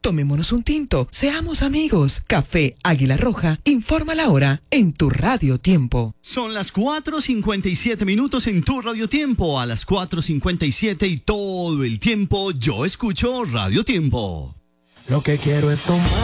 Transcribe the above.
Tomémonos un tinto, seamos amigos. Café Águila Roja, informa la hora en tu Radio Tiempo. Son las 4:57 en tu Radio Tiempo. A las 4:57 y todo el tiempo yo escucho Radio Tiempo. Lo que quiero es tomar